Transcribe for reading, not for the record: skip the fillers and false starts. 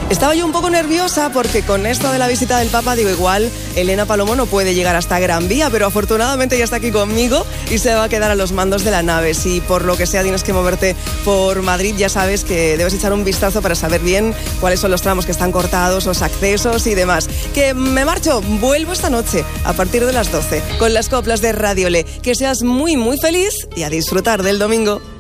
Estaba yo un poco nerviosa porque con esto de la visita del Papa, digo, igual Elena Palomo no puede llegar hasta Gran Vía, pero afortunadamente ya está aquí conmigo y se va a quedar a los mandos de la nave. Si por lo que sea tienes que moverte por Madrid, ya sabes que debes echar un vistazo para saber bien cuáles son los tramos que están cortados, los accesos y demás. Que me marcho, vuelvo esta noche a partir de las 12 con las coplas de Radio Le. Que seas muy, muy feliz y a disfrutar del domingo.